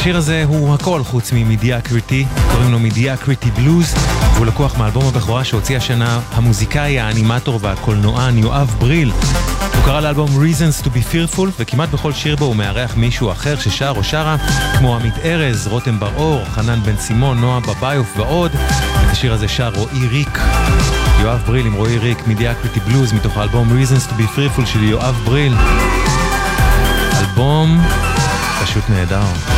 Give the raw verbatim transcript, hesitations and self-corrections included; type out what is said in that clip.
השיר הזה הוא הכל חוץ ממדיאקריטי, קוראים לו מדיאקריטי בלוז, והוא לקוח מאלבום הבכורה שהוציא השנה המוזיקאי, האנימטור והקולנוען יואב בריל. הוא קרא לאלבום Reasons to be Fearful, וכמעט בכל שיר בו הוא מארח מישהו אחר ששר או שרה, כמו עמית ארז, רותם בר-אור, חנן בן סימון, נועה בביוף ועוד. את השיר הזה שר רועי ריק. יואב בריל עם רועי ריק, מדיאקריטי בלוז, מתוך האלבום Reasons to be Fearful של יואב בריל. אלבום פשוט נהדר.